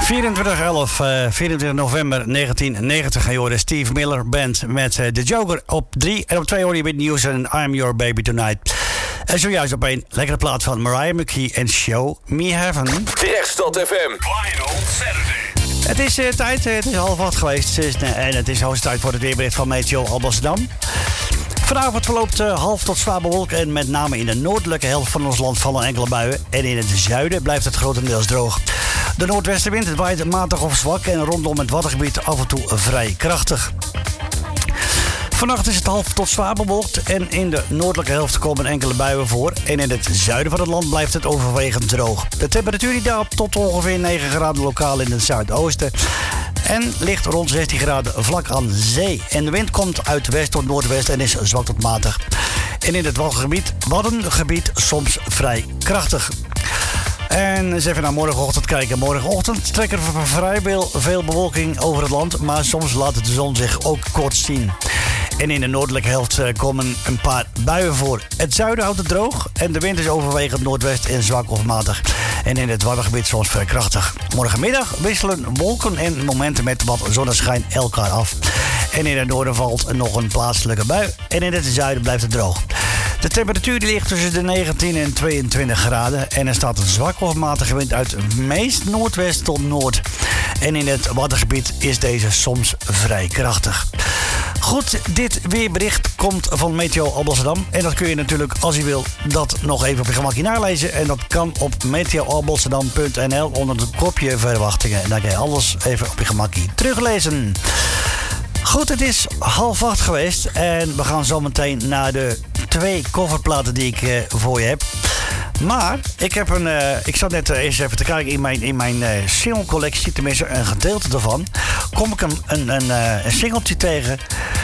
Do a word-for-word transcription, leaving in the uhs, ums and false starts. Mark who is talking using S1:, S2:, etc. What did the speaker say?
S1: vierentwintig elf, uh, vierentwintig november negentien negentig. En je hoorde Steve Miller Band met uh, The Joker op drie. En op twee hoor je Whitney Houston en I'm Your Baby Tonight. En zojuist op één lekkere plaat van Mariah McKee en Show Me Heaven.
S2: Rechtstad F M. Final Saturday.
S1: Het is uh, tijd, het is half acht geweest. En het is hoogste tijd voor het weerbericht van Meteo Alblasserdam. Vanavond verloopt uh, half tot zwaar bewolkt en met name in de noordelijke helft van ons land vallen enkele buien. En in het zuiden blijft het grotendeels droog. De noordwestenwind waait matig of zwak en rondom het Waddengebied af en toe vrij krachtig. Vannacht is het half tot zwaar bewolkt en in de noordelijke helft komen enkele buien voor. En in het zuiden van het land blijft het overwegend droog. De temperatuur die daalt tot ongeveer negen graden lokaal in het zuidoosten. En ligt rond zestien graden vlak aan zee. En de wind komt uit west tot noordwest en is zwak tot matig. En in het Waddengebied, Waddengebied soms vrij krachtig. En eens even naar morgenochtend kijken. Morgenochtend trekt er vrij veel bewolking over het land, maar soms laat de zon zich ook kort zien. En in de noordelijke helft komen een paar buien voor. Het zuiden houdt het droog en de wind is overwegend noordwest en zwak of matig. En in het Waddengebied soms vrij krachtig. Morgenmiddag wisselen wolken en momenten met wat zonneschijn elkaar af. En in het noorden valt nog een plaatselijke bui en in het zuiden blijft het droog. De temperatuur ligt tussen de negentien en tweeëntwintig graden en er staat een zwak of matige wind uit meest noordwest tot noord. En in het Waddengebied is deze soms vrij krachtig. Goed, dit weerbericht komt van Meteo Alblasserdam. En dat kun je natuurlijk, als je wil, dat nog even op je gemakje nalezen. En dat kan op meteo alblasserdam punt n l onder het kopje verwachtingen. En dan kan je alles even op je gemakje teruglezen. Goed, het is half acht geweest en we gaan zo meteen naar de twee coverplaten die ik uh, voor je heb. Maar ik heb een. Uh, ik zat net uh, eens even te kijken in mijn, in mijn uh, single-collectie, tenminste een gedeelte ervan. Kom ik een, een, een, uh, een singeltje tegen